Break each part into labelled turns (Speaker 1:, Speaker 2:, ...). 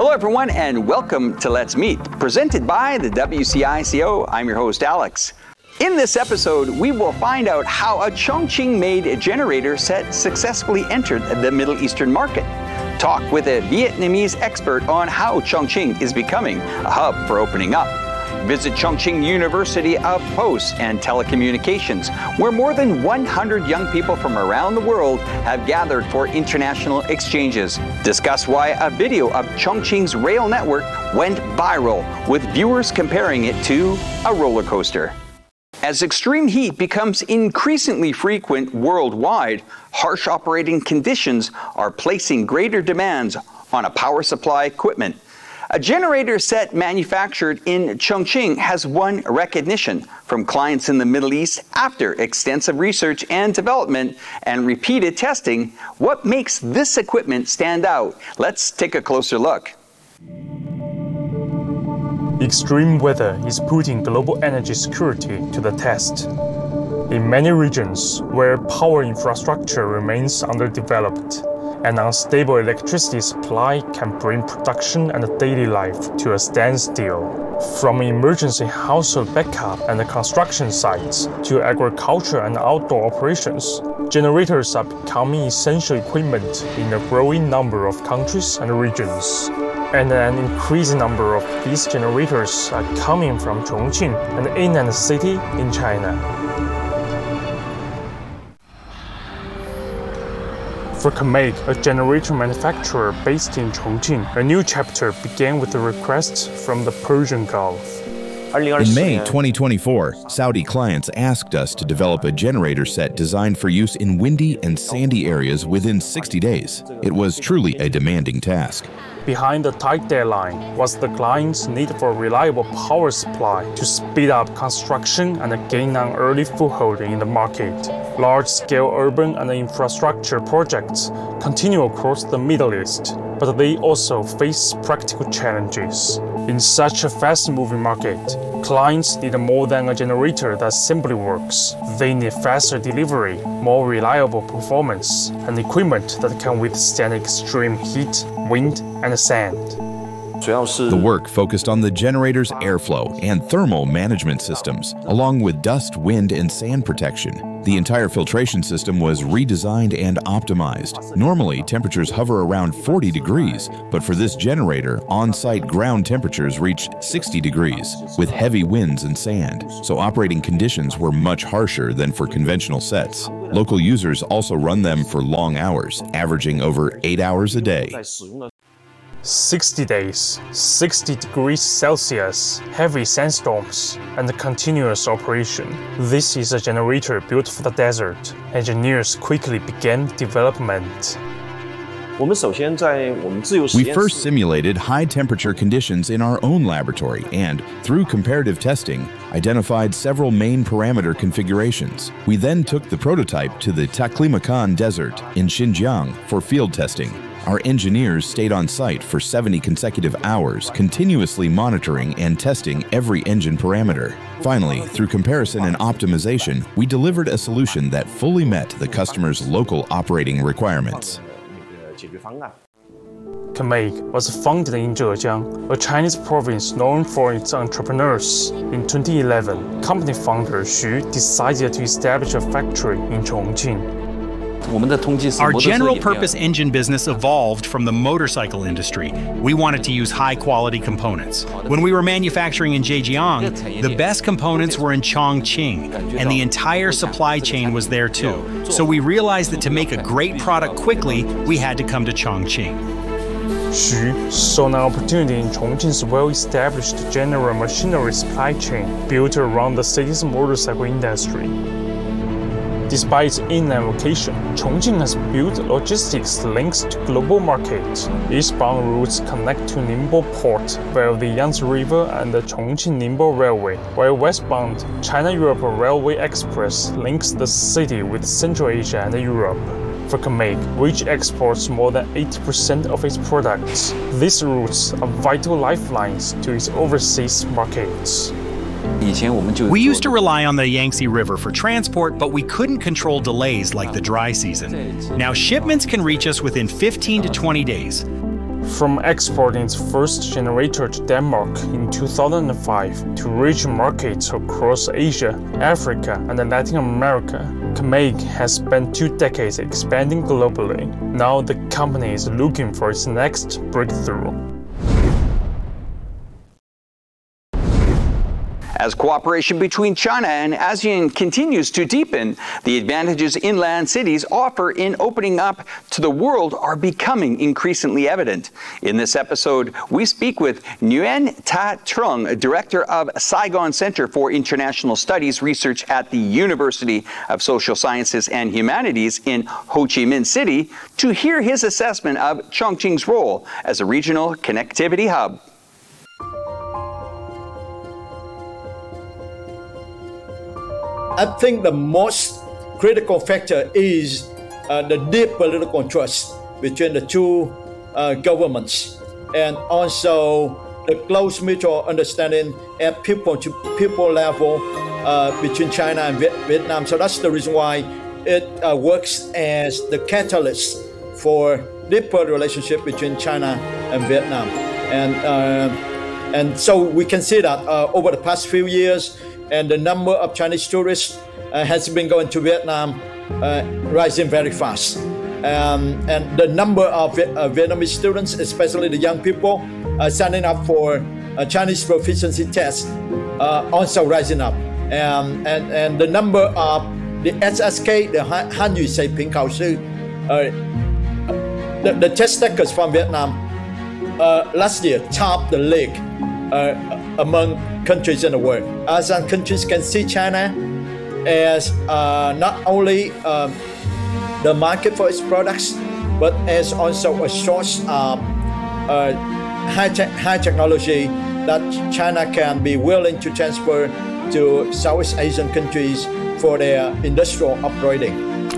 Speaker 1: Hello everyone and welcome to Let's Meet, presented by the WCICO. I'm your host Alex. In this episode, we will find out how a Chongqing-made generator set successfully entered the Middle Eastern market. Talk with a Vietnamese expert on how Chongqing is becoming a hub for opening up. Visit Chongqing University of Posts and Telecommunications, where more than 100 young people from around the world have gathered for international exchanges. Discuss why a video of Chongqing's rail network went viral, with viewers comparing it to a roller coaster. As extreme heat becomes increasingly frequent worldwide, harsh operating conditions are placing greater demands on a power supply equipment. A generator set manufactured in Chongqing has won recognition from clients in the Middle East after extensive research and development and repeated testing. What makes this equipment stand out? Let's take a closer look.
Speaker 2: Extreme weather is putting global energy security to the test. In many regions where power infrastructure remains underdeveloped, an unstable electricity supply can bring production and daily life to a standstill. From emergency household backup and construction sites to agriculture and outdoor operations, generators are becoming essential equipment in a growing number of countries and regions. And an increasing number of these generators are coming from Chongqing, an inland city in China. For Kamei, a generator manufacturer based in Chongqing, a new chapter began with a request from the Persian Gulf.
Speaker 3: In May 2024, Saudi clients asked us to develop a generator set designed for use in windy and sandy areas within 60 days. It was truly a demanding task.
Speaker 2: Behind the tight deadline was the client's need for a reliable power supply to speed up construction and gain an early foothold in the market. Large-scale urban and infrastructure projects continue across the Middle East, but they also face practical challenges. In such a fast-moving market, clients need more than a generator that simply works. They need faster delivery, more reliable performance, and equipment that can withstand extreme heat, wind, and sand.
Speaker 3: The work focused on the generator's airflow and thermal management systems, along with dust, wind, and sand protection. The entire filtration system was redesigned and optimized. Normally, temperatures hover around 40 degrees, but for this generator, on-site ground temperatures reached 60 degrees, with heavy winds and sand, so operating conditions were much harsher than for conventional sets. Local users also run them for long hours, averaging over 8 hours a day.
Speaker 2: 60 days, 60 degrees Celsius, heavy sandstorms, and continuous operation. This is a generator built for the desert. Engineers quickly began development.
Speaker 3: We first simulated high-temperature conditions in our own laboratory and, through comparative testing, identified several main parameter configurations. We then took the prototype to the Taklamakan Desert in Xinjiang for field testing. Our engineers stayed on site for 70 consecutive hours, continuously monitoring and testing every engine parameter. Finally, through comparison and optimization, we delivered a solution that fully met the customer's local operating requirements.
Speaker 2: Kamei was founded in Zhejiang, a Chinese province known for its entrepreneurs. In 2011, company founder Xu decided to establish a factory in Chongqing.
Speaker 4: Our general-purpose engine business evolved from the motorcycle industry. We wanted to use high-quality components. When we were manufacturing in Zhejiang, the best components were in Chongqing, and the entire supply chain was there too. So we realized that to make a great product quickly, we had to come to Chongqing.
Speaker 2: Xu saw an opportunity in Chongqing's well-established general machinery supply chain built around the city's motorcycle industry. Despite its inland location, Chongqing has built logistics links to global markets. Eastbound routes connect to Ningbo Port via the Yangtze River and the Chongqing-Ningbo Railway, while westbound China-Europe Railway Express links the city with Central Asia and Europe. For Kamei, which exports more than 80% of its products, these routes are vital lifelines to its overseas markets.
Speaker 4: We used to rely on the Yangtze River for transport, but we couldn't control delays like the dry season. Now shipments can reach us within 15 to 20 days.
Speaker 2: from exporting its first generator to Denmark in 2005 to reach markets across Asia, Africa, and Latin America. CAMAC has spent 2 decades expanding globally. Now the company is looking for its next breakthrough.
Speaker 1: As cooperation between China and ASEAN continues to deepen, the advantages inland cities offer in opening up to the world are becoming increasingly evident. In this episode, we speak with Nguyen Ta Trung, Director of Saigon Center for International Studies Research at the University of Social Sciences and Humanities in Ho Chi Minh City, to hear his assessment of Chongqing's role as a regional connectivity hub.
Speaker 5: I think the most critical factor is the deep political trust between the two governments, and also the close mutual understanding at people-to-people level between China and Vietnam. So that's the reason why it works as the catalyst for deeper relationship between China and Vietnam. And so we can see that over the past few years, and the number of Chinese tourists has been going to Vietnam rising very fast. And the number of Vietnamese students, especially the young people, signing up for Chinese proficiency tests also rising up. And the number of the SSK, the Hanyu Sei Ping Khao Sư, the test takers from Vietnam last year topped the league among countries in the world. ASEAN countries can see China as not only the market for its products, but as also a source of high technology that China can be willing to transfer to Southeast Asian countries for their industrial operating.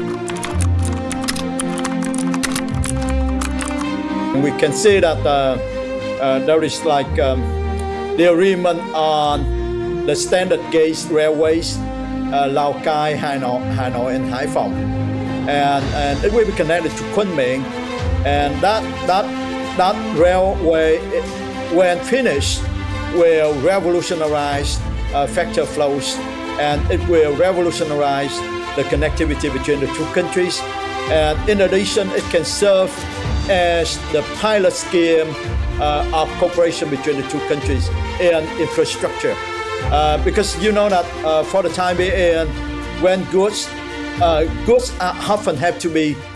Speaker 5: We can see that there is like the agreement on the standard gauge railways, Lào Cai, Hanoi, and Haiphong, and it will be connected to Kunming, and that railway, when finished, will revolutionize factor flows, and it will revolutionize the connectivity between the two countries. And in addition, it can serve as the pilot scheme of cooperation between the two countries in infrastructure. Because you know that for the time being, when goods often have to be